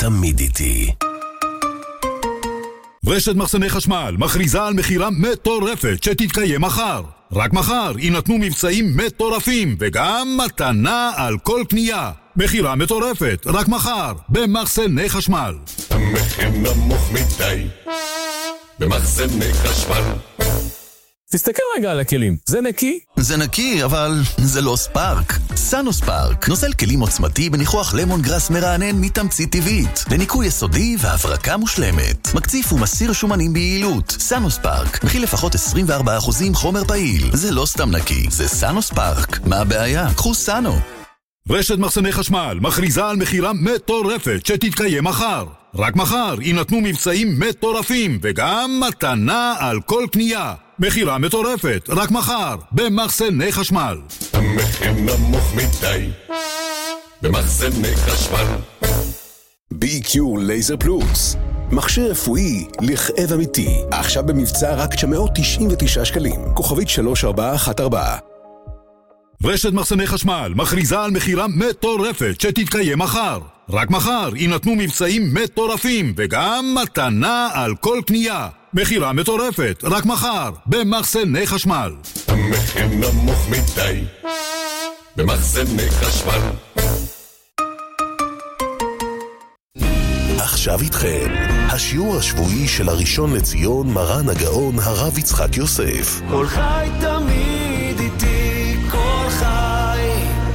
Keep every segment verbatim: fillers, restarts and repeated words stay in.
תמיד איתי. רשת מחסני חשמל מכריזה על מחירה מטורפת שתתקיים מחר. רק מחר יינתנו מבצעים מטורפים וגם מתנה על כל קנייה. מחירה מטורפת, רק מחר, במחסני חשמל. המחיר נמוך מדי, במחסני חשמל. תסתכל רגע על הכלים, זה נקי? זה נקי, אבל זה לא ספארק. סאנו ספארק, נוזל כלים עוצמתי בניחוח למון גרס מרענן מתמצית טבעית, לניקוי יסודי והברקה מושלמת. מקציף ומסיר שומנים ביעילות. סאנו ספארק, מכיל לפחות עשרים וארבעה אחוז חומר פעיל. זה לא סתם נקי, זה סאנו ספארק. מה הבעיה? קחו סאנו. רשת מחסני חשמל מכריזה על מחירה מטורפת שתתקיים מחר. רק מחר יינתנו מבצעים מטורפים וגם מתנה על כל קנייה. מחירה מטורפת, רק מחר, במחסני חשמל. המחיר נמוך מדי, במחסני חשמל. בי קיו לייזר פלוס, מכשיר רפואי לכאב אמיתי, עכשיו במבצע רק תשע מאות תשעים ותשעה שקלים, כוכבית שלוש ארבע אחת ארבע. רשת מחסני חשמל מכריזה על מחירה מטורפת שתתקיים מחר. רק מחר יינתנו מבצעים מטורפים וגם מתנה על כל קנייה. מחירה מטורפת, רק מחר, במחסני חשמל. המחיר נמוך מדי, במחסני חשמל. עכשיו איתכם, השיעור השבועי של הראשון לציון מרן הגאון הרב יצחק יוסף. כל חי תמיד איתי, כל חי.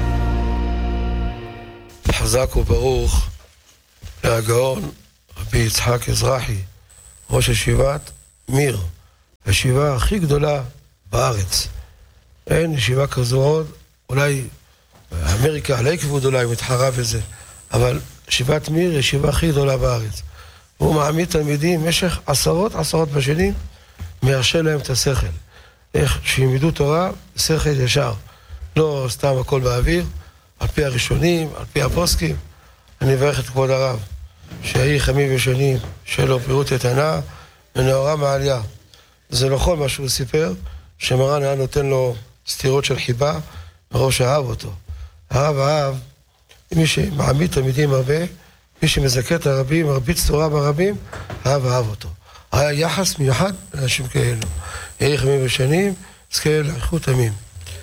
חזק וברוך להגאון רבי יצחק אזרחי, ראש ישיבת מיר, הישיבה הכי גדולה בארץ. אין ישיבה כזו עוד, אולי אמריקה, עלי כבוד אולי מתחרה בזה, אבל ישיבת מיר היא ישיבה הכי גדולה בארץ. הוא מעמיד תלמידים במשך עשרות עשרות בשנים, מרשה להם את השכל. איך שילמדו תורה, שכל ישר. לא סתם הכל באוויר, על פי הראשונים, על פי הפוסקים. אני מברך את כבוד הרב, שיהי חמים ושנים, שלו פירוט איתנה, ונאורה מעליה. זה נכון מה שהוא סיפר, שמרן היה נותן לו סתירות של חיבה, מרוב שאהב אותו. הרב אהב, מי שמעמיד תלמידים הרבה, מי שמזכה את הרבים, מרביץ תורה ברבים, אהב אהב אותו. היה יחס מיוחד לאנשים כאלו. יהי חמים ושנים, זכה לאיכות ימים.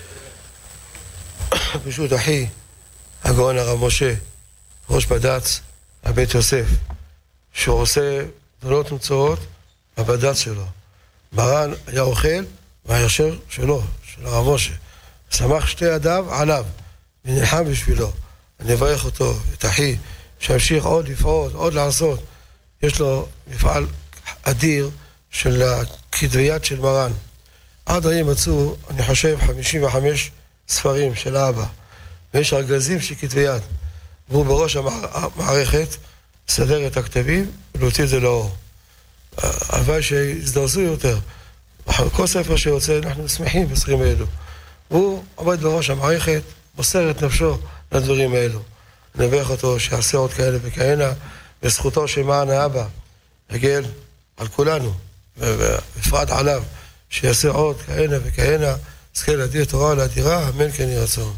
פשוט אחי, הגאון הרב משה, ראש בד"ץ, הבית יוסף, שהוא עושה דלות מצוות בבד"ץ שלו. מרן היה אוכל והישר שלו, של הרב משה. שמח שתי ידיו עליו, ונלחם בשבילו. אני אברך אותו, את אחי, שימשיך עוד לפעול, עוד לעשות. יש לו מפעל אדיר של כתבי יד של מרן. עד היום מצאו, אני חושב, חמישים וחמישה ספרים של האבא. ויש ארגזים של כתבי יד. והוא בראש המערכת, סדר את הכתבים, ולהוציא את זה לאור. אבל שהזדרזו יותר. כל ספר שיוצא, אנחנו שמחים בספרים האלו. הוא עומד בראש המערכת, מוסר את נפשו לדברים האלו. נברך אותו שיעשה עוד כאלה וכהנה, בזכותו של מען האבא, הגל על כולנו, ובפרט עליו, שיעשה עוד כהנה וכהנה, זכה להדיר תורה להדירה, אמן כן יהי רצון.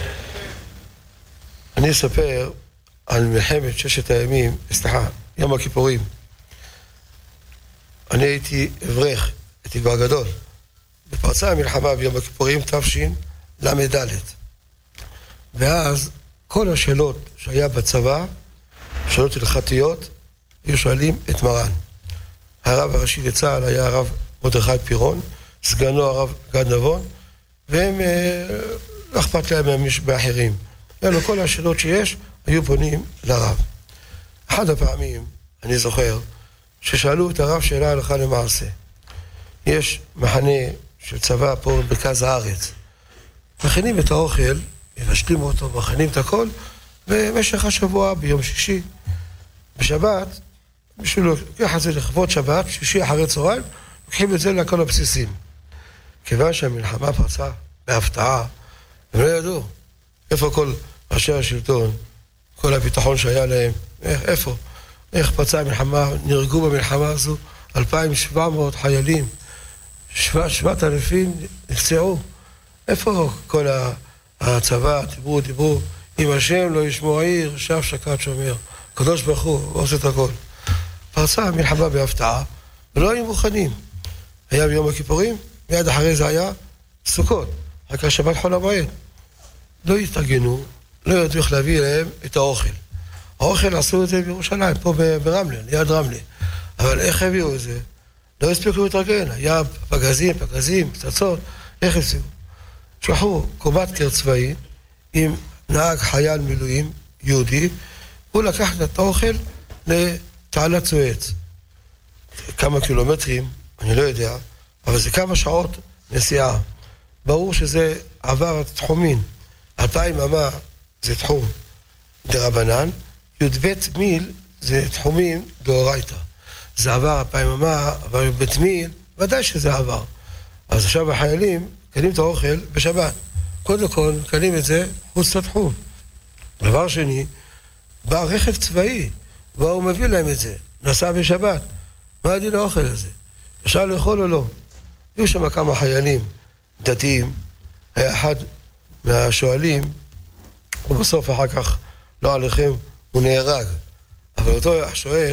אני אספר על מלחמת ששת הימים, סליחה, יום הכיפורים. אני הייתי אברך, הייתי כבר גדול. בפרצה המלחמה ביום הכיפורים, תפשין למד'. ואז כל השאלות שהיה בצבא, שאלות הלכתיות, היו שואלים את מרן. הרב הראשי לצה"ל היה הרב מרדכי פירון, סגנו הרב גד נבון, והם לא אכפת להם באחרים. אלו כל השאלות שיש, היו פונים לרב. אחד הפעמים, אני זוכר, ששאלו את הרב שאלה הלכה למעשה. יש מחנה של צבא פה במרכז הארץ. מכינים את האוכל, מבשלים אותו, מכינים את הכל, במשך השבוע, ביום שישי. בשבת, בשביל לוקח את זה לכבוד שבת, שישי אחרי צהריים, לוקחים את זה לכל הבסיסים. כיוון שהמלחמה פרצה בהפתעה, הם לא ידעו איפה כל ראשי השלטון, כל הביטחון שהיה להם, איך, איפה, איך פרצה המלחמה, נהרגו במלחמה הזו, אלפיים ושבע מאות חיילים, שבעת אלפים נפצעו. איפה כל הצבא, דיברו, דיברו, אם השם לא ישמור העיר, שב שקד שומר. הקדוש ברוך הוא, הוא עושה את הכל. פרצה המלחמה בהפתעה, ולא היו מוכנים. היה ביום הכיפורים, מיד אחרי זה היה סוכות, רק השבת חול המועד. לא התארגנו, לא ידעו איך להביא להם את האוכל. האוכל עשו את זה בירושלים, פה ברמלה, ליד רמלה. אבל איך הביאו את זה? לא הספיקו להתארגן, היה פגזים, פגזים, פצצות, איך הספיקו? שלחו קומת קר צבאי עם נהג חייל מילואים יהודי, הוא לקח את האוכל לתעלת סואץ. כמה קילומטרים, אני לא יודע, אבל זה כמה שעות נסיעה. ברור שזה עבר את תחומין. אלפיים אמה זה תחום דרבנן, י"ב מיל זה תחומים דאורייתא. זה עבר אלפיים אמה, אבל י"ב מיל, ודאי שזה עבר. אז עכשיו החיילים קנים את האוכל בשבת. קודם כל, קנים את זה חוץ לתחום. דבר שני, בא רכב צבאי, והוא מביא להם את זה, נסע בשבת. מה הדין האוכל הזה? אפשר לאכול או לא? היו שם כמה חיילים דתיים, היה אחד מהשואלים, ובסוף אחר כך, לא עליכם, הוא נהרג. אבל אותו השואל,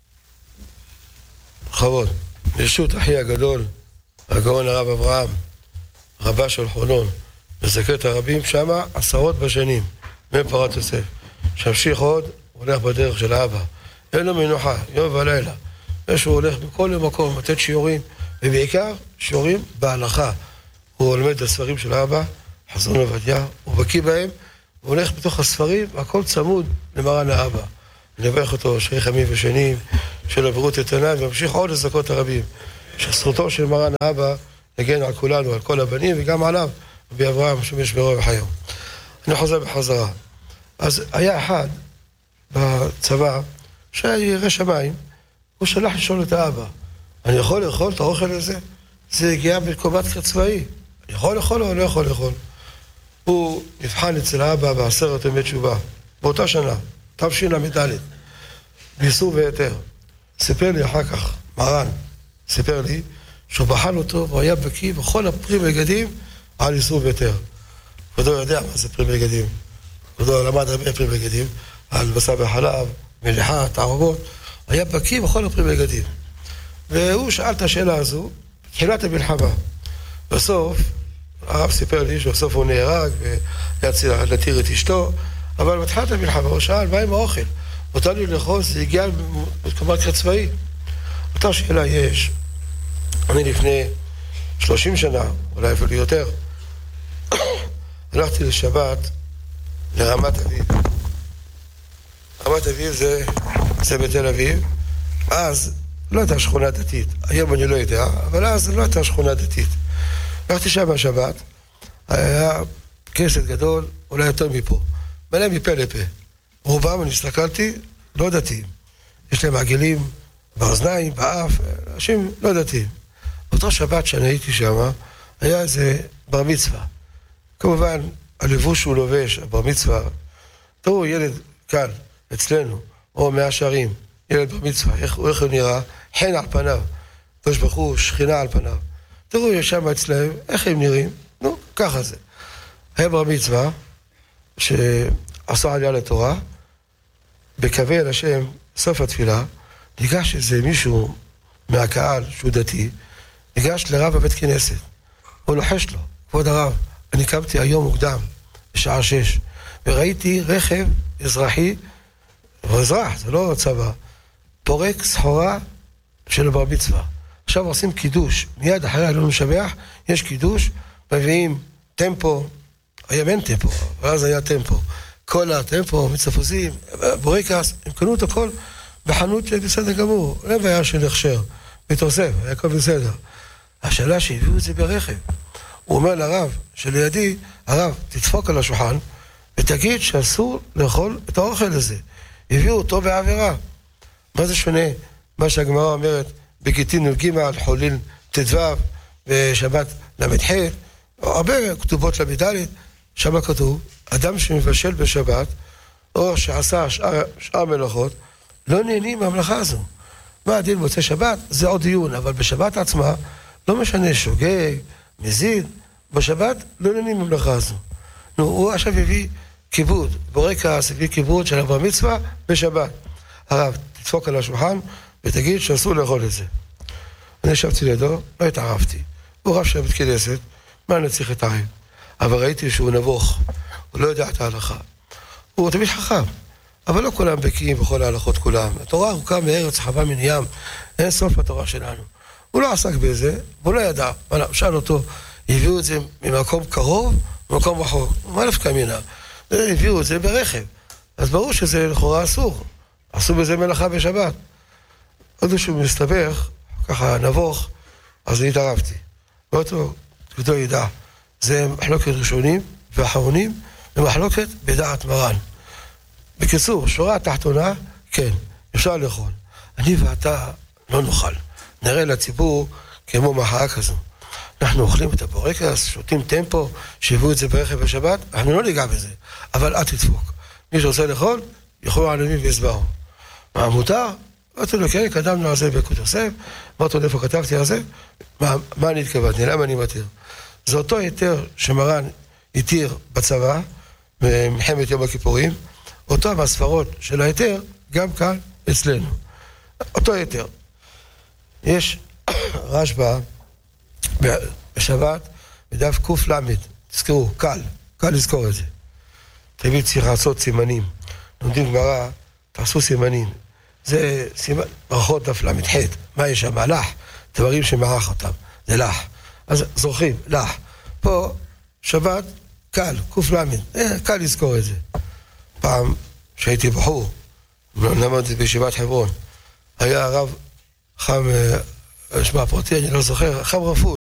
חבוד, ברשות אחי הגדול, הגאון הרב אברהם, רבה של חולון, מזכה את הרבים שמה עשרות בשנים, מפרת יוסף. שהמשיך עוד, הוא הולך בדרך של האבא. אין לו מנוחה, יום ולילה. שהוא הולך בכל מקום, לתת שיעורים, ובעיקר שיעורים בהלכה. הוא לומד את הספרים של האבא, חזון עובדיה, הוא בקיא בהם, הוא הולך בתוך הספרים, והכל צמוד למרן האבא. נברך אותו שריך ימים ושנים, של הבריאות איתנה, וממשיך עוד לזכות הרבים. שזכותו של מרן האבא יגן על כולנו, על כל הבנים, וגם עליו, רבי אברהם, שמש ברוב וחיים. אני חוזר בחזרה. אז היה אחד בצבא, שהיה ירא שמיים, הוא שלח לשאול את האבא, אני יכול לאכול את האוכל הזה? זה הגיע בקומת קר צבאי. אני יכול לאכול או לא יכול לאכול? הוא נבחן אצל האבא בעשרת ימי תשובה, באותה שנה, תשל"ד, באיסור והיתר. סיפר לי אחר כך, מרן, סיפר לי, שהוא בחן אותו והוא היה בקיא בכל הפרי מגדים על איסור והיתר. כבודו יודע מה זה פרי מגדים. כבודו למד הרבה פרי מגדים, על בשר וחלב, מליחה, תערובות, היה בקיא בכל הפרי מגדים. והוא שאל את השאלה הזו, בתחילת המלחמה. בסוף, הרב סיפר לי שבסוף הוא נהרג, והיה צריך להתיר את אשתו, אבל בתחילת המלחמה הוא שאל, מה עם האוכל? אותה לי לאכול, זה הגיע בקומת קר צבאי. אותה שאלה יש. אני לפני שלושים שנה, אולי אפילו יותר, הלכתי לשבת לרמת אביב. רמת אביב זה, זה בתל אביב. אז לא הייתה שכונה דתית. היום אני לא יודע, אבל אז לא הייתה שכונה דתית. הלכתי שם בשבת, היה כסת גדול, אולי יותר מפה. מלא מפה לפה. רובם, אני הסתכלתי, לא דתיים. יש להם עגלים באוזניים, באף, אנשים לא דתיים. באותו שבת שאני הייתי שם, היה איזה בר מצווה. כמובן, הלבוש שהוא לובש, הבר מצווה, תראו, ילד כאן, אצלנו, או מהשערים, ילד בר מצווה, איך, איך הוא נראה? חן על פניו. קדוש ברוך הוא, שכינה על פניו. תראו, יש שם אצלם, איך הם נראים? נו, ככה זה. היה בר מצווה, שעשה עלייה לתורה, בקווה אל השם, סוף התפילה, ניגש איזה מישהו מהקהל, שהוא דתי, ניגש לרב בבית כנסת. הוא לוחש לו, כבוד הרב, אני קמתי היום מוקדם, בשעה שש, וראיתי רכב אזרחי, הוא אזרח, זה לא צבא, פורק סחורה של בר מצווה. עכשיו עושים קידוש, מיד אחרי הלון משבח, יש קידוש, מביאים טמפו, היה אין טמפו, ואז היה טמפו. כל הטמפו, מצפוזים, בורקס, הם קנו את הכל בחנות בסדר גמור, לא בעיה של הכשר, מתוסף, היה הכל בסדר. השאלה שהביאו את זה ברכב. הוא אומר לרב שלידי, הרב, תדפוק על השולחן, ותגיד שאסור לאכול את האוכל הזה. הביאו אותו בעבירה. מה זה שונה? מה שהגמרא אומרת, בגיטין נ"ג, חולין ט"ו, בשבת למ"ח, הרבה כתובות למ"ד, שם כתוב, אדם שמבשל בשבת, או שעשה שאר, שאר מלאכות, לא נהנים מהמלאכה הזו. מה הדין מוצא שבת? זה עוד דיון, אבל בשבת עצמה, לא משנה שוגג, מזיד, בשבת לא נהנים מהמלאכה הזו. נו, הוא עכשיו הביא כיבוד, בורקס הביא כיבוד של הבר מצווה בשבת. הרב, תדפוק על השולחן ותגיד שאסור לאכול את זה. אני ישבתי לידו, לא התערבתי. הוא רב של בית כנסת, מה אני צריך להתערב? אבל ראיתי שהוא נבוך, הוא לא יודע את ההלכה. הוא תמיד חכם, אבל לא כולם בקיאים בכל ההלכות כולם. התורה ארוכה מארץ, חווה מן ים, אין סוף בתורה שלנו. הוא לא עסק בזה, והוא לא ידע. שאל אותו, הביאו את זה ממקום קרוב, ממקום רחוק. מה נפקא מינה? הביאו את זה ברכב. אז ברור שזה לכאורה אסור. עשו בזה מלאכה בשבת. עוד שהוא מסתבך, ככה נבוך, אז אני התערבתי. ואותו, כבודו ידע, זה מחלוקת ראשונים ואחרונים, ומחלוקת בדעת מרן. בקיצור, שורה התחתונה, כן, אפשר לאכול. אני ואתה לא נאכל. נראה לציבור כמו מחאה כזו. אנחנו אוכלים את הבורקס, שותים טמפו, שהביאו את זה ברכב בשבת, אנחנו לא ניגע בזה, אבל אל תדפוק. מי שרוצה לאכול, יכולו ענבים ויסברו. מה מותר? אמרתי לו, כן, קדמנו על זה בקוד יוסף, אמרתי לו, איפה כתבתי על זה? מה, מה אני התכוונתי? למה אני מתיר? זה אותו היתר שמרן התיר בצבא, במלחמת יום הכיפורים, אותו המספרות של היתר, גם כאן אצלנו. אותו היתר. יש רשב"א בשבת, בדף קוף למד, תזכרו, קל, קל לזכור את זה. תמיד צריך לעשות סימנים. לומדים גמרא, תעשו סימנים. זה סימן, ברכות דף למד ח', מה יש שם? לח, דברים שמערך אותם, זה לח. אז זוכרים, לח. פה, שבת, קל, קוף למד, אה, קל לזכור את זה. פעם שהייתי בחור, למדתי בישיבת חברון, היה הרב חם, שמה פרטי, אני לא זוכר, חם רפול.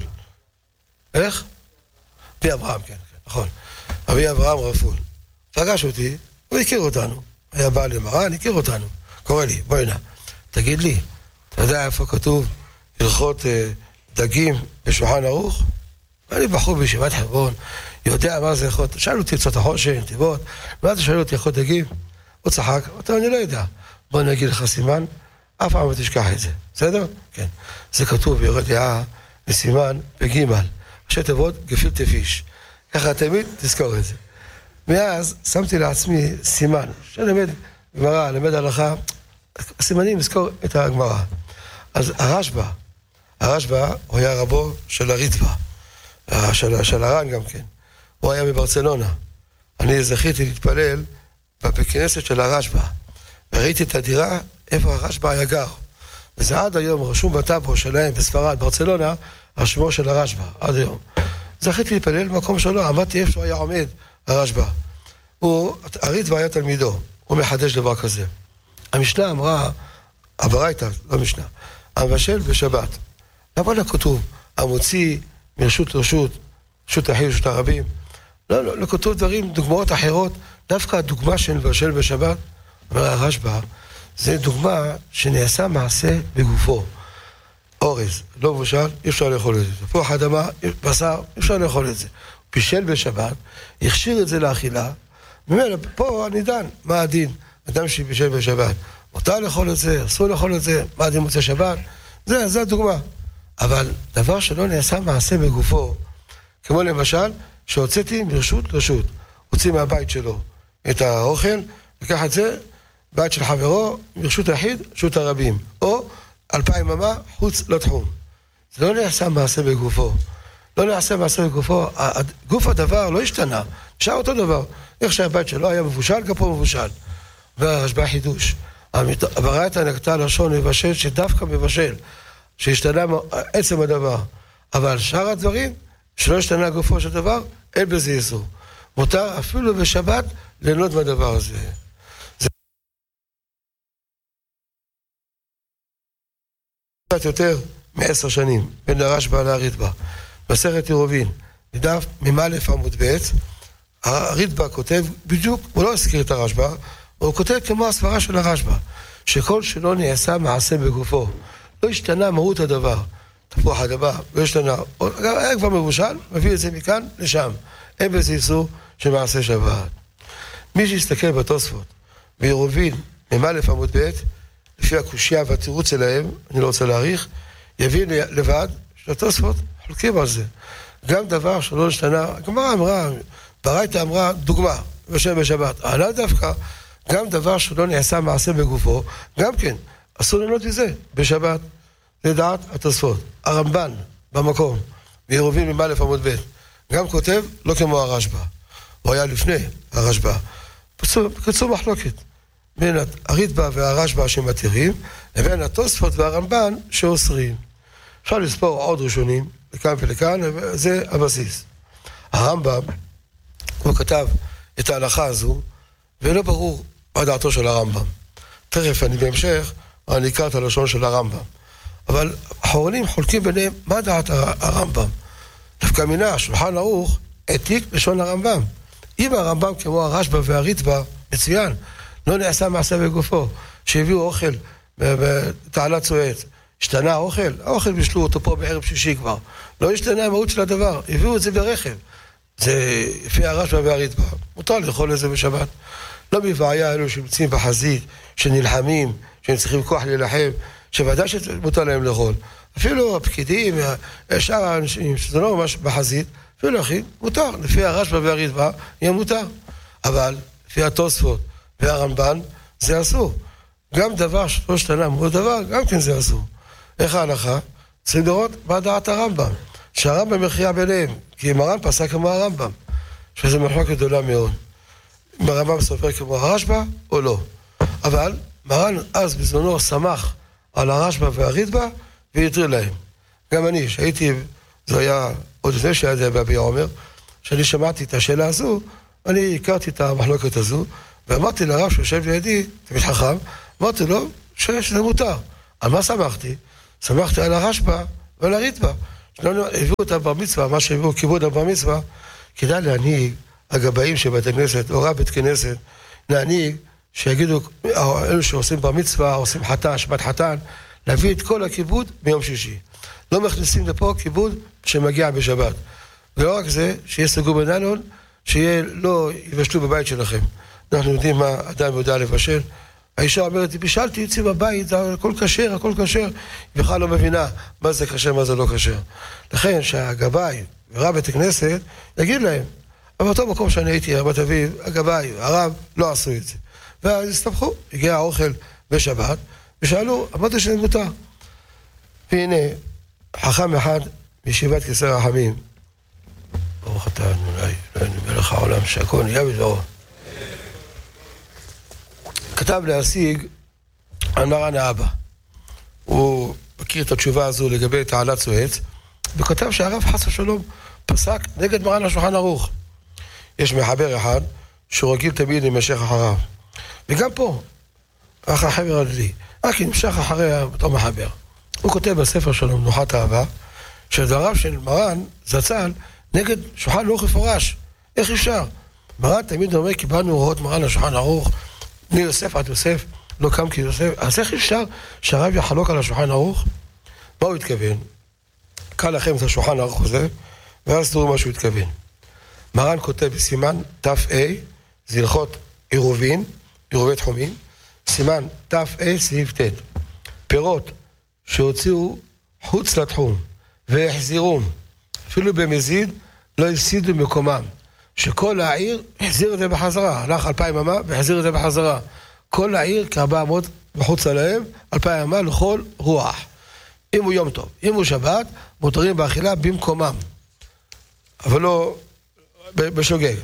איך? אבי אברהם, כן, כן, נכון. אבי אברהם רפול. פגש אותי, הוא הכיר אותנו. היה בא למרן, הכיר אותנו. קורא לי, בואי נע, תגיד לי, אתה יודע איפה כתוב הלכות אה, דגים בשולחן ערוך? אני בחור בישיבת חברון, יודע מה זה הלכות, שאל אותי קצת החושן, נתיבות, מה אתה שואל אותי הלכות דגים? הוא צחק, אתה אני לא יודע. בוא נגיד לך סימן, אף פעם לא תשכח את זה, בסדר? כן. זה כתוב ביורד דעה לסימן בגימל, ראשי תיבות גפילטע פיש. ככה תמיד תזכור את זה. מאז שמתי לעצמי סימן, שלמד גמרא, למד הלכה, הסימנים לזכור את הגמרא. אז הרשב"א, הרשב"א הוא היה רבו של הריטב"א, של, של הר"ן גם כן. הוא היה בברצלונה. אני זכיתי להתפלל בכנסת של הרשב"א, וראיתי את הדירה איפה הרשב"א היה גר. וזה עד היום רשום בטאבו שלהם בספרד, ברצלונה, על שמו של הרשב"א, עד היום. זכיתי להתפלל במקום שלו, עמדתי איפה שהוא היה עומד, הרשב"א. הוא, הריטב"א היה תלמידו, הוא מחדש דבר כזה. המשנה אמרה, הברייתא, לא משנה, המבשל בשבת. למה לא כתוב, המוציא מרשות לרשות, רשות היחיד ורשות הרבים? לא, לא, לא כתוב דברים, דוגמאות אחרות, דווקא הדוגמה של מבשל בשבת, אומר הרשב"א, זה דוגמה שנעשה מעשה בגופו. אורז, לא מבושל, אי אפשר לאכול את זה. תפוח אדמה, בשר, אי אפשר לאכול את זה. פישל בשבת, הכשיר את זה לאכילה, ממילא, פה אני דן, מה הדין? אדם שפישל בשבת, מותר לאכול את זה, אסור לאכול את זה, מה הדין מוצא שבת? זה, זה הדוגמה. אבל דבר שלא נעשה מעשה בגופו, כמו למשל, שהוצאתי מרשות לרשות, הוציא מהבית שלו את האוכל, לקח את זה, בית של חברו, מרשות היחיד, רשות הרבים, או אלפיים אמה, חוץ לתחום. זה לא נעשה מעשה בגופו. לא נעשה מעשה בגופו, גוף הדבר לא השתנה, נשאר אותו דבר. איך שהבית שלו היה מבושל, גם פה מבושל. והרשב"א חידוש. הברייתא נקטה לשון מבשל, שדווקא מבשל, שהשתנה עצם הדבר. אבל שאר הדברים, שלא השתנה גופו של דבר, אין בזה איסור. מותר אפילו בשבת ליהנות מהדבר הזה. זה קצת יותר מעשר שנים, בין הרשב"א לריטב"א. מסכת עירובין, בדף מ"א עמוד ב', הריטב"א כותב בדיוק, הוא לא הזכיר את הרשב"א, הוא כותב כמו הסברה של הרשב"א, שכל שלא נעשה מעשה בגופו, לא השתנה מהות הדבר, תפוח אדמה, לא השתנה, היה כבר מבושל, מביא את זה מכאן לשם, אין בזה איסור של מעשה שבת. מי שיסתכל בתוספות, בעירובין מ"א עמוד ב', לפי הקושיה והתירוץ שלהם, אני לא רוצה להאריך, יבין לבד שהתוספות חולקים על זה. גם דבר שלא השתנה, הגמרא אמרה, ברייתא אמרה, דוגמה, בשם בשבת, עלה דווקא, גם דבר שלא נעשה מעשה בגופו, גם כן, אסור ליהנות מזה, בשבת, לדעת התוספות. הרמב"ן, במקום, בעירובין ממאלף עמוד ב', גם כותב, לא כמו הרשב"א. הוא היה לפני הרשב"א. בקיצור מחלוקת. בין הרדב"א והרשב"א שמתירים, לבין התוספות והרמב"ן שאוסרים. אפשר לספור עוד ראשונים, לכאן ולכאן, זה הבסיס. הרמב"ם, הוא כתב את ההלכה הזו, ולא ברור מה דעתו של הרמב"ם. תכף אני בהמשך, אני אקרא את הלשון של הרמב"ם. אבל האחרונים חולקים ביניהם מה דעת הרמב"ם. דווקא מינה, שולחן ערוך, העתיק לשון הרמב"ם. אם הרמב"ם כמו הרשב"א והרדב"א, מצוין, לא נעשה מעשה בגופו, שהביאו אוכל בתעלת צועץ, השתנה האוכל, האוכל בישלו אותו פה בערב שישי כבר, לא השתנה המהות של הדבר, הביאו את זה ברכב, זה לפי הרשב"א והרדב"א, מותר לאכול את זה בשבת, לא מבעיה אלו שנמצאים בחזית, שנלחמים, שהם צריכים כוח להילחם, שוודאי שמותר להם לאכול, אפילו הפקידים, שאר האנשים, שזה לא ממש בחזית, אפילו אחי, מותר, לפי הרשב"א והרדב"א, יהיה מותר, אבל לפי התוספות והרמב"ן, זה אסור. גם דבר שלא השתנה מאוד דבר, גם כן זה אסור. איך ההלכה? צריכים לראות מה דעת הרמב"ם. שהרמב"ם מכריע ביניהם, כי מרן פסק כמו הרמב"ם, שזה מחלוקת גדולה מאוד. אם הרמב"ם סופר כמו הרשב"א או לא. אבל מרן אז בזמנו שמח על הרשב"א והרדב"א והתיר להם. גם אני, שהייתי, זה היה עוד לפני שהיה זה בביע עומר, שאני שמעתי את השאלה הזו, אני הכרתי את המחלוקת הזו, ואמרתי לרב שיושב לידי, תמיד חכם, אמרתי לו שזה מותר. על מה שמחתי? שמחתי על הרשב"א ועל הרדב"א. הביאו את הבר מצווה, מה שהביאו כיבוד הבר מצווה, כדאי להנהיג הגבאים של בית הכנסת, או רב בית כנסת, להנהיג שיגידו, אלו שעושים בר מצווה, עושים חתן, שבת חתן, להביא את כל הכיבוד ביום שישי. לא מכניסים לפה כיבוד שמגיע בשבת. ולא רק זה, שיהיה סגור בנילון, שיהיה לא יבשלו בבית שלכם. אנחנו יודעים מה אדם יודע לבשל. האישה אומרת, בישלתי, יוצאים בבית, זה הכל כשר, הכל כשר. היא בכלל לא מבינה מה זה כשר, מה זה לא כשר. לכן שהגבאי ורב בית הכנסת יגיד להם, אבל באותו מקום שאני הייתי, רבת אביב, הגבאי, הרב, לא עשו את זה. ואז הסתבכו, הגיע האוכל בשבת, ושאלו, אמרתי שזה מותר. והנה, חכם אחד מישיבת כיסא רחמים, ברוך אתה אדוני, אלוהינו מלך העולם שהכל נהיה בדברו. כתב להשיג על מרן האבא. הוא מכיר את התשובה הזו לגבי תעלת צועץ, וכתב שהרב חס ושלום פסק נגד מרן השולחן ערוך. יש מחבר אחד שהוא רגיל תמיד למשך אחריו. וגם פה, אחר החבר הדלי, רק נמשך אחרי אותו מחבר. הוא כותב בספר שלו, מנוחת אהבה, שדבריו של מרן זצ"ל נגד שולחן ערוך מפורש. איך אפשר? מרן תמיד אומר, קיבלנו הוראות מרן השולחן ערוך, מיוסף עד יוסף, לא קם כיוסף. אז איך אפשר שהרב יחלוק על השולחן ערוך? מה הוא התכוון? קל לכם את השולחן ערוך הזה, ואז תראו מה שהוא התכוון. מרן כותב בסימן ת' A, זה הלכות עירובין, עירובי תחומים, סימן ת' A סעיף ט', פירות שהוציאו חוץ לתחום והחזירום, אפילו במזיד לא הפסידו מקומם, שכל העיר החזיר את זה בחזרה, הלך אלפיים אמה והחזיר את זה בחזרה, כל העיר כארבע מאות בחוץ עליהם, אלפיים אמה לכל רוח. אם הוא יום טוב, אם הוא שבת, מותרים באכילה במקומם, אבל לא בשוגג.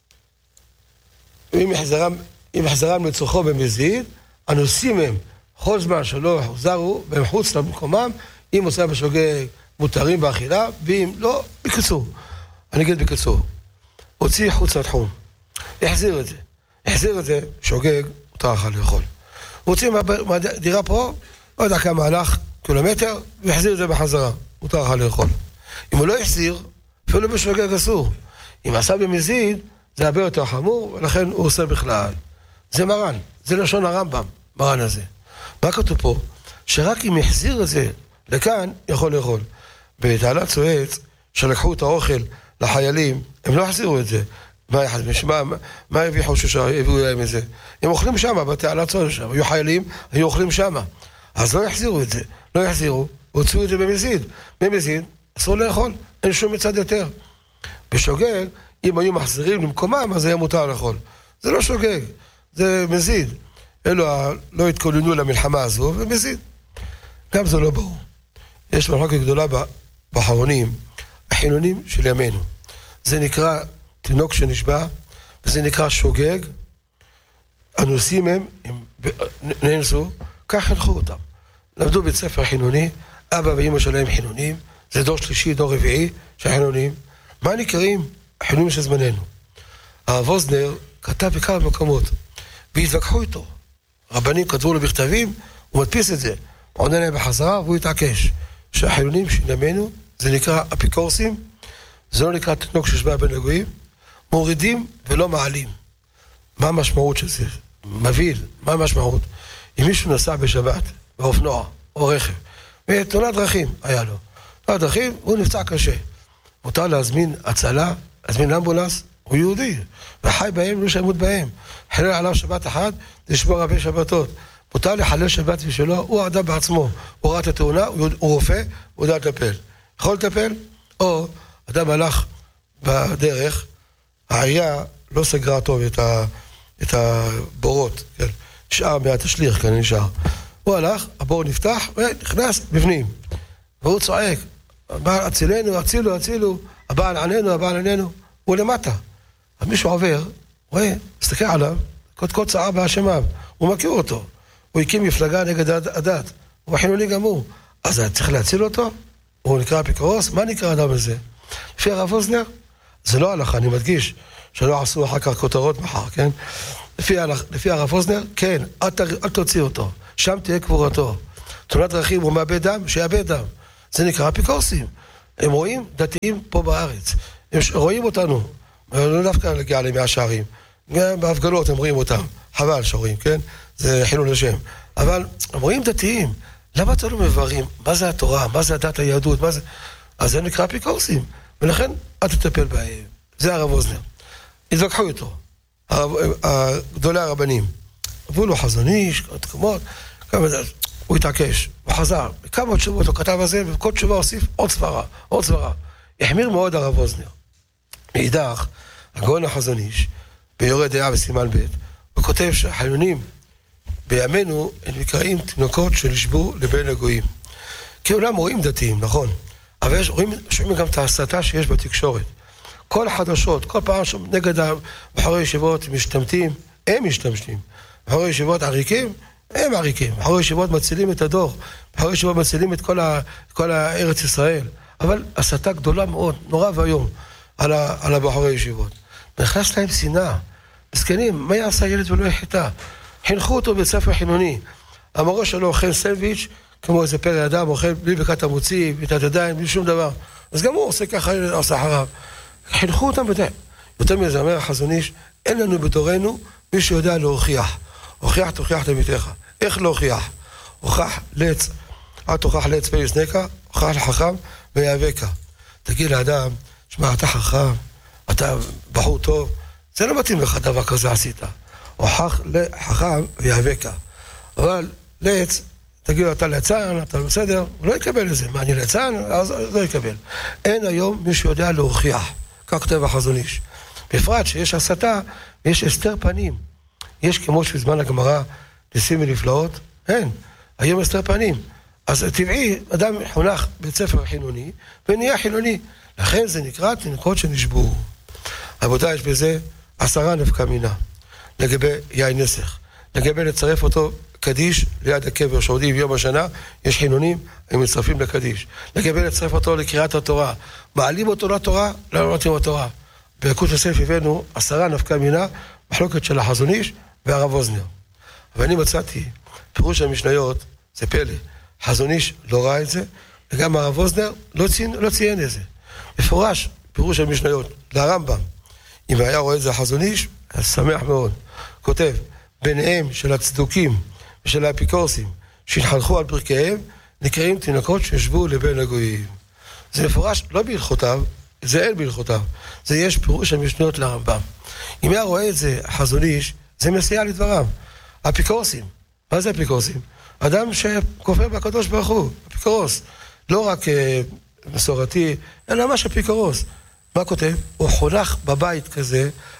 אם יחזרם, אם יחזרם לצורכו במזיד, הנושאים הם כל זמן שלא יחזרו והם חוץ למקומם, אם עושה בשוגג מותרים באכילה, ואם לא, בקיצור. אני אגיד בקיצור. הוציא חוץ לתחום. יחזיר את זה. יחזיר את זה, שוגג, מותר לך לאכול. הוציא מהדירה פה, לא יודע כמה הלך, קילומטר, ויחזיר את זה בחזרה. מותר לך לאכול. אם הוא לא יחזיר, אפילו בשוגג אסור. אם עשה במזיד, זה הרבה יותר חמור, ולכן הוא עושה בכלל. זה מרן, זה לשון הרמב"ם, מרן הזה. מה כתוב פה? שרק אם יחזיר את זה לכאן, יכול לאכול. בתעלת צועץ, שלקחו את האוכל לחיילים, הם לא יחזירו את זה. מה, מה, מה הביאו שהביאו להם את זה? הם אוכלים שם, בתעלת צועץ שם. היו חיילים, היו אוכלים שם. אז לא יחזירו את זה. לא יחזירו, הוצאו את זה במזיד. במזיד, אסור לאכול, אין שום מצד יותר. בשוגג, אם היו מחזירים למקומם, אז היה מותר לאכול. זה לא שוגג. זה מזיד. אלו לא התכוננו למלחמה הזו, ומזיד. גם זה לא ברור. יש מחלוקת גדולה באחרונים, החילונים של ימינו. זה נקרא תינוק שנשבע, וזה נקרא שוגג. הנושאים הם, הם נאנסו, כך חינכו אותם. למדו בית ספר חילוני, אבא ואמא שלהם חילונים, זה דור שלישי, דור רביעי של חילונים. מה נקראים? החילונים של זמננו. הרב ווזנר כתב בכמה מקומות, והתווכחו איתו. רבנים כתבו לו בכתבים, הוא מדפיס את זה. הוא עונה להם בחזרה, והוא התעקש. שהחילונים של ימינו, זה נקרא אפיקורסים, זה לא נקרא תינוק ששבע בין הגויים, מורידים ולא מעלים. מה המשמעות של זה? מבהיל, מה המשמעות? אם מישהו נסע בשבת, באופנוע, או רכב, ותאונת דרכים היה לו. תאונת דרכים, הוא נפצע קשה. מותר להזמין הצלה, להזמין אמבולנס, הוא יהודי, וחי בהם, לא שימות בהם. חלל עליו שבת אחד, לשמור הרבה שבתות. מותר לחלל שבת ושלו, הוא האדם בעצמו. הוא ראה את התאונה, הוא, הוא רופא, הוא יודע לטפל. יכול לטפל? או אדם הלך בדרך, העירייה לא סגרה טוב את, ה, את הבורות, כן? נשאר מעט השליח, כן, נשאר. הוא הלך, הבור נפתח, ונכנס בפנים. והוא צועק, הבעל הצילנו, הצילו, הצילו, הבעל עננו, הבעל עננו, הוא למטה. אז מישהו עובר, רואה, מסתכל עליו, קודקוד צער בהשמיו, הוא מכיר אותו. הוא הקים מפלגה נגד הדת, הוא חילוני גמור. אז צריך להציל אותו? הוא נקרא אפיקורוס? מה נקרא אדם הזה? לפי הרב ווזנר? זה לא הלכה, אני מדגיש, שלא עשו אחר כך כותרות מחר, כן? לפי, לפי הרב ווזנר, כן, אל, אל תוציא אותו, שם תהיה קבורתו. תאונת דרכים הוא מאבד דם, שיאבד דם. זה נקרא אפיקורסים. הם רואים דתיים פה בארץ. הם רואים אותנו, לא דווקא להגיע להם מהשערים. גם בהפגנות הם רואים אותם, חבל שרואים, כן? זה חילול השם. אבל הם רואים דתיים. למה אתם לא מבררים? מה זה התורה? מה זה הדת היהדות? מה זה... אז זה נקרא אפיקורסים. ולכן, אל תטפל בהם. זה הרב ווזנר. התווכחו איתו. גדולי הרבנים. עברו לו חזון איש, תקומות, הוא התעקש, הוא חזר. כמה תשובות הוא כתב על זה, וכל תשובה הוסיף עוד סברה, עוד סברה. החמיר מאוד הרב ווזנר. מאידך, הגאון החזון איש, ביורד דעה בסימן ב', הוא כותב שהחילונים בימינו הם נקראים תינוקות שנשבו לבין הגויים. כי אולם רואים דתיים, נכון? אבל יש, רואים, שומעים גם את ההסתה שיש בתקשורת. כל החדשות, כל פעם נגד בחורי ישיבות משתמטים, הם משתמשים. בחורי ישיבות עריקים, הם עריקים. בחורי ישיבות מצילים את הדור. בחורי ישיבות מצילים את כל, ה, כל הארץ ישראל. אבל הסתה גדולה מאוד, נורא והיום, על, ה, על הבחורי ישיבות. נכנס להם שנאה. מסכנים, מה יעשה ילד ולא יחטא? חינכו אותו בית ספר חילוני. המורה שלו אוכל סנדוויץ', כמו איזה פרא אדם, אוכל בלי ברכת המוציא, ברכת ידיים, בלי שום דבר. אז גם הוא עושה ככה, עושה אחריו. חינכו אותם בדי. יותר מזה, אומר החזון איש, אין לנו בדורנו מי שיודע להוכיח. הוכיח, תוכיח תמיתך. איך להוכיח? הוכח לץ, אל תוכח לץ פייס נקה, הוכח לחכם ויאבקה. תגיד לאדם, שמע, אתה חכם, אתה בחור טוב, זה לא מתאים לך דבר כזה עשית. הוכח לחכם ויאבקה. אבל לץ, תגיד לו, אתה ליצן, אתה בסדר, הוא לא יקבל את זה. מה, אני ליצן? אז לא יקבל. אין היום מי שיודע להוכיח. כך כותב החזון איש. בפרט שיש הסתה, ויש הסתר פנים. יש כמו שבזמן הגמרא, ניסים ונפלאות, אין. היום הסתר פנים. אז טבעי, אדם חונך בית ספר חילוני, ונהיה חילוני. לכן זה נקרא תינוקות שנשבו. רבותיי, יש בזה עשרה נפקא מינה. לגבי יין נסך. לגבי לצרף אותו קדיש ליד הקבר שעודים יום השנה, יש חילונים, הם מצרפים לקדיש. לגבי לצרף אותו לקריאת התורה. מעלים אותו לתורה, לא נותנים התורה. ביקוד יוסף הבאנו עשרה נפקא מינה, מחלוקת של החזון איש והרב ווזנר. ואני מצאתי, פירוש המשניות, זה פלא. חזון איש לא ראה את זה, וגם הרב ווזנר לא ציין, לא ציין את זה. מפורש, פירוש המשניות, לרמב"ם. אם היה רואה את זה החזון איש, אז שמח מאוד. כותב, ביניהם של הצדוקים ושל האפיקורסים שהתחנכו על ברכיהם, נקראים תינוקות שישבו לבין הגויים. זה מפורש לא בהלכותיו, זה אין בהלכותיו. זה יש פירוש המשניות לרמב"ם. אם היה רואה את זה חזון איש, זה מסייע לדבריו. אפיקורסים, מה זה אפיקורסים? אדם שכופר בקדוש ברוך הוא, אפיקורוס. לא רק אה, מסורתי, אלא ממש אפיקורוס. מה כותב? הוא חונך בבית כזה,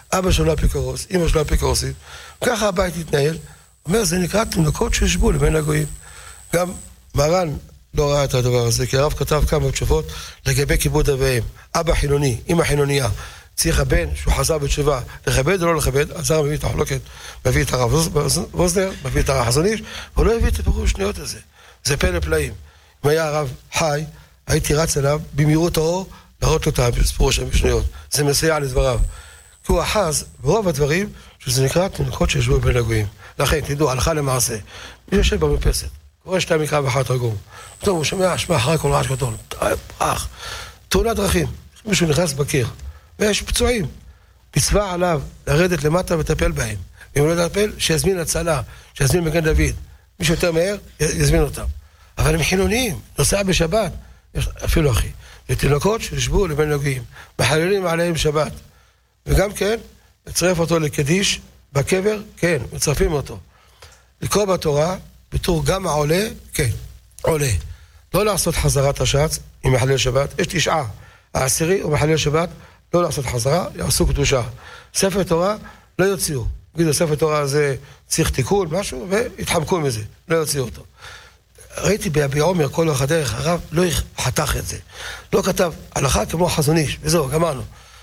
אבא שלו אפיקורוס, אמא שלו אפיקורוסית, ככה הבית התנהל, אומר, זה נקרא תינוקות שישבו לבין הגויים. גם מרן לא ראה את הדבר הזה, כי הרב כתב כמה תשובות לגבי כיבוד אביהם. אבא חילוני, אמא חילוניה, צריך הבן שהוא חזר בתשובה, לכבד או לא לכבד, אז הרב מביא את החלוקת, מביא את הרב ווזנר, מביא את הרב חזון איש, והוא לא הביא את הפירוש שניות הזה. זה פלא פלאים. אם היה הרב חי, הייתי רץ אליו במהירות האור, להראות לו את הפירוש המשניות. זה מסייע לדבריו. כי הוא אחז ברוב הדברים, שזה נקרא תינוקות שישבו בין הגויים. לכן, תדעו, הלכה למעשה, מי יושב במרפסת, קורא שתי מקרא ואחר תרגום. פתאום הוא שומע, שמע אחרי כל רעש גדול, פרח, תאונת דרכים, מישהו נכנס בקיר, ויש פצועים. מצווה עליו לרדת למטה וטפל בהם. אם הוא לא יטפל, שיזמין הצלה, שיזמין מגן דוד. מי שיותר מהר, יזמין אותם. אבל הם חילוניים, נוסע בשבת, אפילו אחי, לתינוקות שישבו לבין הגויים, מחללים עליהם שבת. וגם כן, לצרף אותו לקדיש, בקבר, כן, מצרפים אותו. לקרוא בתורה, בתור גם העולה, כן, עולה. לא לעשות חזרת השץ עם מחלל שבת, יש תשעה. העשירי הוא מחלל שבת, לא לעשות חזרה, יעשו קדושה. ספר תורה, לא יוציאו. נגידו, ספר תורה זה צריך תיקון, משהו, והתחמקו מזה, לא יוציאו אותו. ראיתי ביבי עומר, כל אחד דרך, הרב לא חתך את זה. לא כתב הלכה כמו חזון איש, וזהו, גמרנו.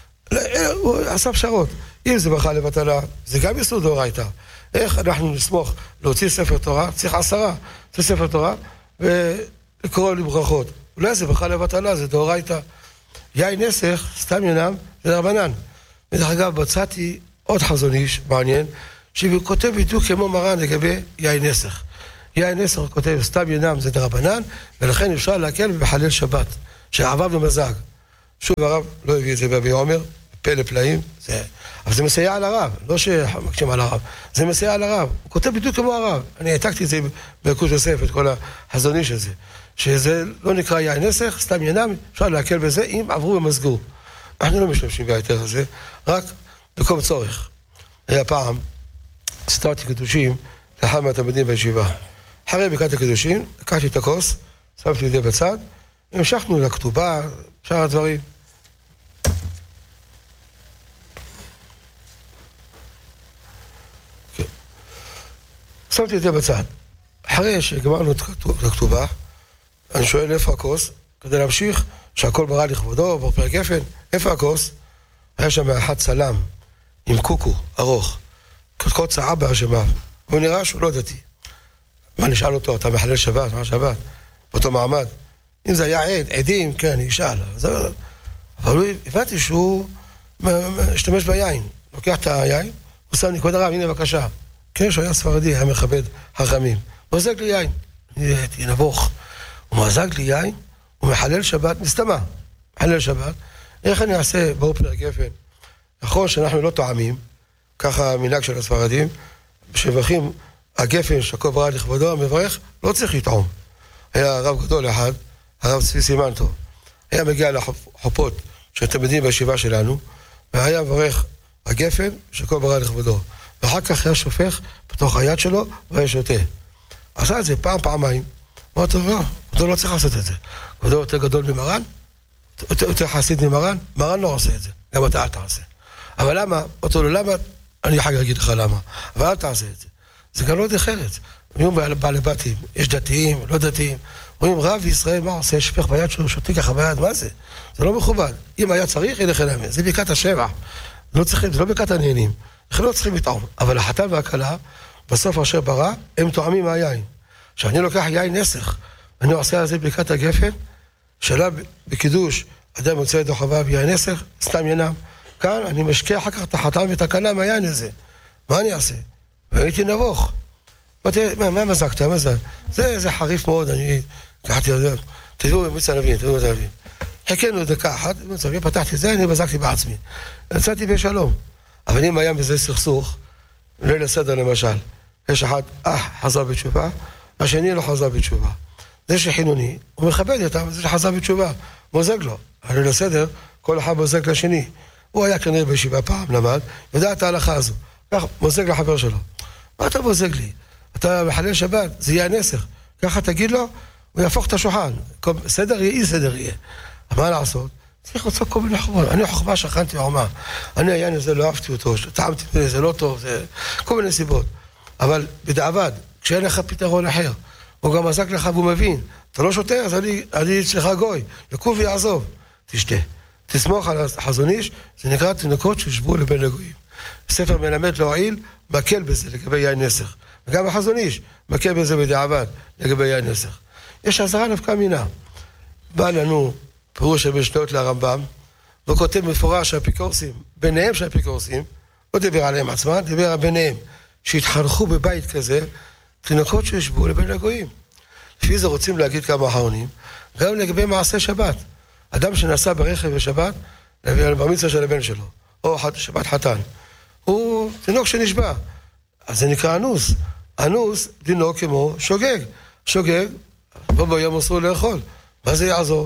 הוא עשה פשרות. אם זה ברכה לבטלה, זה גם יסוד דאורייתא. איך אנחנו נסמוך להוציא ספר תורה, צריך עשרה, זה ספר תורה, ולקרוא לברכות. אולי זה ברכה לבטלה, זה דאורייתא. יין נסך, סתם ינם, זה רבנן. ודרך אגב, מצאתי עוד חזון איש, מעניין, שהוא כותב בדיוק כמו מרן לגבי יין נסך. יין נסך הוא כותב, סתם ינם, זה דרבנן, ולכן אפשר להקל ובחלל שבת, שעבר במזג. שוב הרב לא הביא את זה בבי עומר, פלא פלאים, זה... אבל זה מסייע על הרב, לא שמקשים על הרב, זה מסייע על הרב, הוא כותב בדיוק כמו הרב, אני העתקתי את זה בקורס יוסף, את כל החזון איש הזה, שזה לא נקרא יין נסך, סתם ינם, אפשר להקל בזה, אם עברו ומסגרו. אנחנו לא משתמשים בהיתר הזה, רק בכל צורך. היה פעם, סתרתי קדושים, לאחד מהתלמידים בישיבה. אחרי ברכת הקדושים, לקחתי את הכוס, שמתי את זה בצד, המשכנו לכתובה, שאר הדברים. כן. שמתי את זה בצד. אחרי שגמרנו את הכתובה, אני שואל איפה הכוס, כדי להמשיך שהכל ברא לכבודו, ברפר גפן, איפה הכוס? היה שם אחד צלם, עם קוקו, ארוך, כל צעה בהשמיו, והוא נראה שהוא לא דתי. מה נשאל אותו, אתה מחלל שבת, מה שבת? באותו מעמד. אם זה היה עד, עדים, כן, אני אשאל. אבל הוא, הבנתי שהוא משתמש ביין. לוקח את היין, הוא שם נקוד הרב, הנה בבקשה. כן, שהוא היה ספרדי, היה מכבד חכמים. הוא מזג לי יין. אני הייתי נבוך. הוא מזג לי יין, הוא מחלל שבת, מסתמה. מחלל שבת. איך אני אעשה באופן גפן? נכון שאנחנו לא טועמים, ככה המנהג של הספרדים, שבחים הגפן שכל ברא לכבודו, המברך, לא צריך לטעום. היה הרב גדול אחד, הרב צבי סימנטו, היה מגיע לחופות של תלמידים בישיבה שלנו, והיה מברך הגפן שכל ברא לכבודו. ואחר כך היה שופך בתוך היד שלו, והיה שותה. עשה את זה פעם, פעמיים. אמרתי לו, לא, כבודו לא צריך לעשות את זה. כבודו יותר גדול ממרן? יותר חסיד ממרן? מרן לא עושה את זה. גם אתה אל תעשה. אבל למה? אמרתי לו, למה? אני אחר כך אגיד לך למה. אבל אל תעשה את זה. זה גם לא דרך ארץ. היום בעלי בתים, יש דתיים, לא דתיים. רואים רב ישראל, מה עושה? שפך ביד שלו, שותי ככה ביד, מה זה? זה לא מכובד. אם היה צריך, ילך אליהם. זה ברכת השבח. לא צריכים, זה לא ברכת העניינים. לכן לא צריכים לטעום. אבל החתן והכלה, בסוף אשר ברא, הם טועמים מהיין. כשאני לוקח יין נסך, אני עושה על זה ברכת הגפן, שאלה בקידוש, אדם מוצא את החובה ביין נסך, סתם ינם. כאן אני משקיע אחר כך את החתן ואת הכלה מהיין הזה. מה אני אעשה? והייתי נבוך. מה מזקת? מה זה? זה חריף מאוד, אני קחתי את זה. תדעו, מצא נבין, תדעו את נבין. חכינו דקה אחת, פתחתי את זה, אני מזקתי בעצמי. יצאתי בשלום. אבל אם היה בזה סכסוך, ליל הסדר למשל, יש אחד, אה, חזר בתשובה, השני לא חזר בתשובה. זה שחינוני, הוא מכבד אותם, זה שחזר בתשובה, מוזג לו. ליל הסדר, כל אחד מוזג לשני. הוא היה כנראה בישיבה פעם, למד, יודע את ההלכה הזו. כך, מוזג לחבר שלו. מה אתה מוזג לי? אתה מחלל שבת, זה יהיה נסך. ככה תגיד לו, הוא יהפוך את השולחן. סדר יהיה, אי סדר יהיה. מה לעשות? צריך למצוא כל מיני חוכמות. אני חוכמה שכנתי עומה. אני היין הזה לא אהבתי אותו, טעמתי ממני, זה לא טוב, זה כל מיני סיבות. אבל בדעבד, כשאין לך פתרון אחר, הוא גם עזק לך והוא מבין, אתה לא שותה, אז אני, אני אצלך גוי, יקום ויעזוב, תשתה. תסמוך על החזון איש, זה נקרא תינוקות שישבו לבין הגויים. ספר מלמד להועיל, מקל בזה לגבי יין נסך. וגם החזון איש, מקל בזה בדעבד לגבי יין נסך. יש עזרה נפקא מינה. בא לנו פירוש המשניות לרמב"ם, והוא כותב מפורש שהאפיקורסים, ביניהם שהאפיקורסים, לא דיבר עליהם עצמם, דיבר על ביניהם, שהתחנכו בבית כזה, תינוקות שישבו לבין הגויים. לפי זה רוצים להגיד כמה אחרונים, גם לגבי מעשה שבת. אדם שנסע ברכב בשבת, להביא על ברמיצה של הבן שלו, או שבת חתן, הוא תינוק שנשבע. אז זה נקרא אנוס. אנוס דינו כמו שוגג. שוגג, בו ביום אסור לאכול. מה זה יעזור?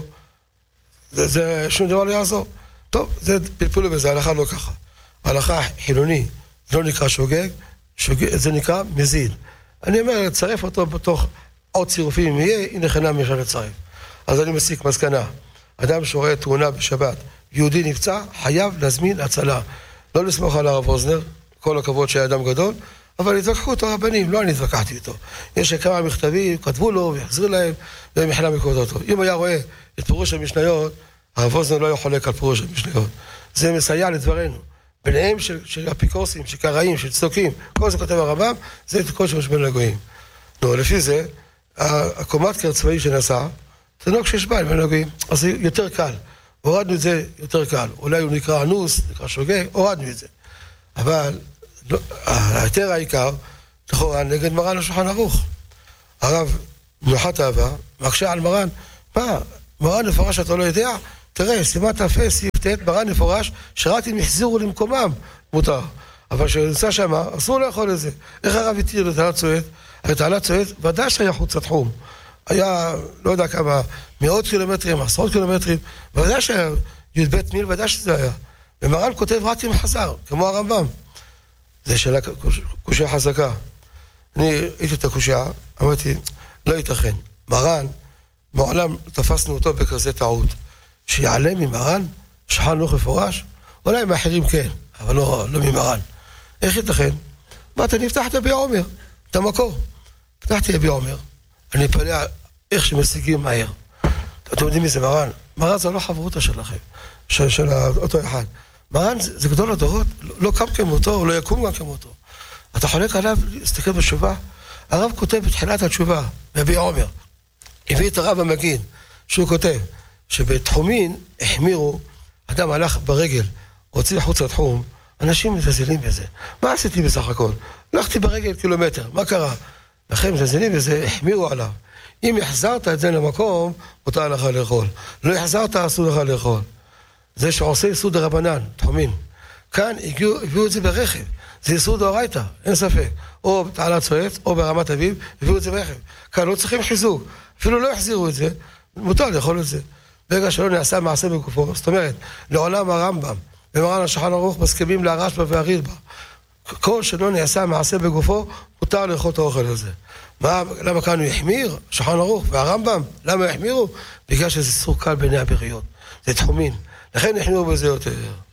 זה, זה שום דבר לא יעזור. טוב, זה פלפולו בזה, הלכה לא ככה. הלכה חילוני, זה לא נקרא שוגג, שוגג זה נקרא מזיד. אני אומר, לצרף אותו בתוך עוד צירופים, אם יהיה, הנה חינם אפשר לצרף. אז אני מסיק מסקנה. אדם שרואה תאונה בשבת, יהודי נפצע, חייב להזמין הצלה. לא לסמוך על הרב אוזנר, כל הכבוד שהיה אדם גדול, אבל התווכחו אותו רבנים, לא אני התווכחתי איתו. יש כמה מכתבים, כתבו לו ויחזרו להם, והם יחלה מקודו אותו. אם היה רואה את פירוש המשניות, הרב אוזנר לא יחולק על פירוש המשניות. זה מסייע לדברנו. ביניהם של, של אפיקורסים, של קראים, של צדוקים, כל זה כותב הרמב"ם, זה את כל שמשבין לגויים. נו, לפי זה, הקומת קר צבאי שנסע, תינוק שישבע לבין הגויים, אז זה יותר קל. הורדנו את זה יותר קל. אולי הוא נקרא אנוס, נקרא שוגג, הורדנו את זה. אבל לא, היתר העיקר, לכאורה נגד מרן השולחן ערוך. הרב מנוחת אהבה, מקשה על מרן, מה, מרן מפורש אתה לא יודע? תראה, סימת האפה, סעיף ט', מרן מפורש, שרק אם יחזירו למקומם, מותר. אבל כשנמצא שם, אסור לאכול את זה. איך הרב התיר לתעלת צועד? התעלת צועד, ודאי שהיה חוץ לתחום. היה, לא יודע כמה, מאות קילומטרים, עשרות קילומטרים, ודאי שהיה י' ב' מיל, ודאי שזה היה. ומרן כותב רק אם חזר, כמו הרמב"ם. זה שאלה קושיה חזקה. אני הייתי את הקושיה, אמרתי, לא ייתכן. מרן, מעולם תפסנו אותו בכזה טעות. שיעלה ממרן, שולחן ערוך מפורש, אולי מאחרים כן, אבל לא, לא ממרן. איך ייתכן? אמרתי, אני אפתח את יביע עומר, את המקור. פתחתי יביע עומר, אני אפלא איך שמשיגים מהר. אתם יודעים מי זה מרן? מרן זה לא חברותה שלכם, של, של אותו אחד. מרן זה, זה גדול הדורות, לא, לא קם כמותו, לא יקום גם כמותו. אתה חולק עליו, להסתכל בתשובה. הרב כותב בתחילת התשובה, יביע עומר, הביא את הרב המגיד, שהוא כותב, שבתחומין החמירו, אדם הלך ברגל, הוציא חוץ לתחום, אנשים מזלזלים בזה. מה עשיתי בסך הכל? הלכתי ברגל קילומטר, מה קרה? לכם מזלזלים בזה, החמירו עליו. אם החזרת את זה למקום, מותר לך לאכול. לא החזרת, אסור לך לאכול. זה שעושה איסור דרבנן, תחומין. כאן הגיעו, הביאו את זה ברכב. זה איסור דאורייתא, אין ספק. או בתעלת צועד, או ברמת אביב, הביאו את זה ברכב. כאן לא צריכים חיזוק. אפילו לא החזירו את זה, מותר לאכול את זה. ברגע שלא נעשה מעשה בגופו, זאת אומרת, לעולם הרמב"ם, ומרן השולחן ערוך מסכימים להרשב"א והרידב"א. כל שלא נעשה מעשה בגופו, מותר לאכול את האוכל הזה. מה, למה כאן הוא יחמיר? שולחן ערוך והרמב"ם, למה יחמירו? בגלל שזה איסור קל בעיני הבריות. זה תחומין. לכן יחמירו בזה יותר.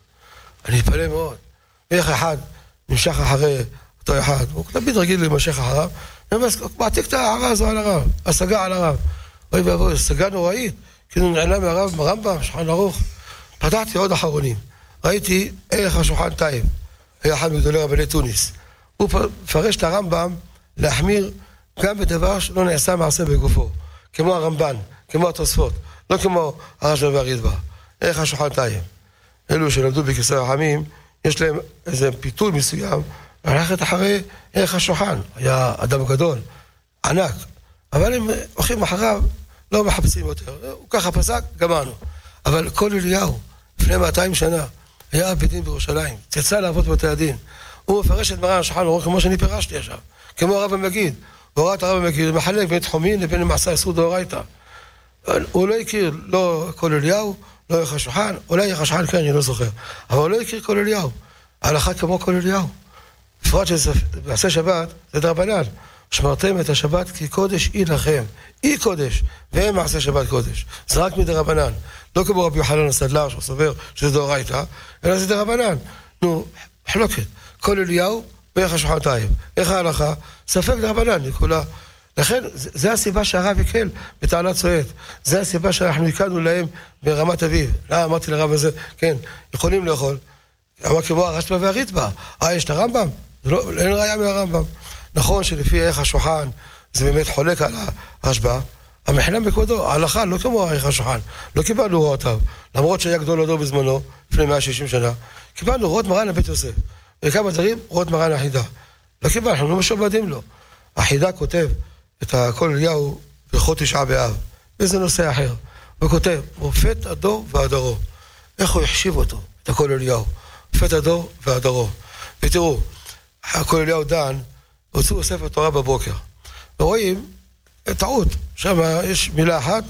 אני אתפלא מאוד. איך אחד נמשך אחרי אותו אחד, הוא תמיד רגיל להימשך אחריו, מעתיק את ההערה הזו על הרב, השגה על הרב. אוי ואבוי, השגה נוראית. כאילו נעלה מהרב מרמב"ם, שולחן ערוך. פתחתי עוד אחרונים. ראיתי ערך השולחן טייב, היה אחד מגדולי רבני תוניס. הוא מפרש את הרמב"ם להחמיר גם בדבר שלא נעשה מעשה בגופו. כמו הרמב"ן, כמו התוספות, לא כמו הרשב"א והרידב"א. ערך השולחן טייב. אלו שלמדו בכיסא רחמים, יש להם איזה פיתוי מסוים, ללכת אחרי ערך השולחן. היה אדם גדול, ענק. אבל הם הולכים אחריו, לא מחפשים יותר. הוא ככה פסק, גמרנו. אבל כל אליהו, לפני מאתיים שנה, היה אב בית דין בירושלים, צאצא לעבוד בבתי הדין. הוא מפרש את מרן השולחן ערוך כמו שאני פירשתי עכשיו, כמו הרב המגיד. והוראת הרב המגיד, הוא מחלק בין תחומין לבין מעשה איסור דאורייתא. הוא לא הכיר לא כל אליהו, לא ערך השולחן, אולי ערך השולחן כן, אני לא זוכר. אבל הוא לא הכיר כל אליהו. ההלכה כמו כל אליהו. בפרט שזה מעשה שבת, זה דרבנן. שמרתם את השבת כי קודש היא לכם, היא קודש, והם מעשה שבת קודש. זה רק מדרבנן, לא כמו רבי יוחנן הסנדלר שסובר שזה דאורייתא, אלא זה דרבנן. נו, חלוקת, כל אליהו ואיך השולחנותיים, איך ההלכה? ספק דרבנן, לכולה. לכן, זה הסיבה שהרב יקל בטענת צועט. זה הסיבה שאנחנו הקלנו להם ברמת אביב. לא, אמרתי לרב הזה, כן, יכולים לאכול. אמר כמו הרשב"א והריטב"א. אה, יש את הרמב"ם? לא, אין ראיה מהרמב"ם. נכון שלפי איך השולחן זה באמת חולק על הרשב"א. המחילה בכבודו, ההלכה לא כמו איך השולחן. לא קיבלנו הוראותיו. למרות שהיה גדול הדור בזמנו, לפני מאה ושישים שנה. קיבלנו הוראות מרן לבית יוסף. וכמה דברים, הוראות מרן החידה. לא קיבלנו, אנחנו לא משובדים לו. החידה כותב את הכל אליהו בלכות תשעה באב. איזה נושא אחר. הוא כותב, מופת הדור והדרו. איך הוא החשיב אותו, את הכל אליהו. מופת הדור והדרו. ותראו, הכל אליהו דן, הוצאו ספר תורה בבוקר. ורואים, טעות, שם יש מילה אחת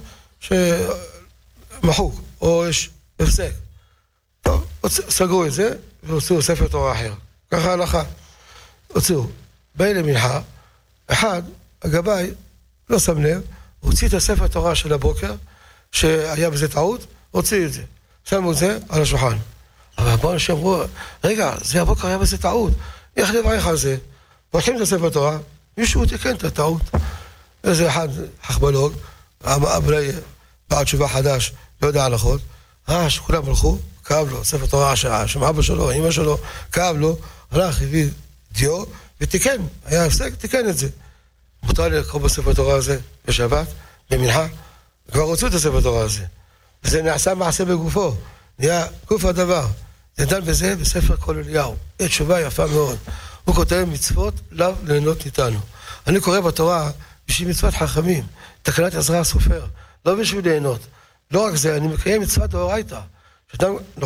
שמחוק, או יש הפסק. טוב, סגרו את זה, והוצאו ספר תורה אחר. ככה הלכה. הוצאו. בין למנחה, אחד, הגבאי, לא שם לב, הוציא את הספר תורה של הבוקר, שהיה בזה טעות, הוציא את זה. שמו את זה על השולחן. אבל בואו אנשים אמרו, רגע, זה הבוקר היה בזה טעות. איך לברך על זה? הולכים את הספר תורה, מישהו תיקן את הטעות. איזה אחד חכמולוג, אולי בעד תשובה חדש, לא יודע הלכות, אה, שכולם הלכו, כאב לו, ספר תורה השעה, שם אבא שלו, אמא שלו, כאב לו, הלך, הביא דיו, ותיקן, היה הפסק, תיקן את זה. מותר לי לקרוא בספר תורה הזה בשבת, במנחה, כבר רוצו את הספר תורה הזה. וזה נעשה מעשה בגופו, נהיה גוף הדבר. זה דן בזה בספר כל אליהו. יש תשובה יפה מאוד. הוא כותב מצוות לאו ליהנות איתנו. אני קורא בתורה בשביל מצוות חכמים, תקנת עזרא הסופר, לא בשביל ליהנות. לא רק זה, אני מקיים מצוות דאורייתא. שאדם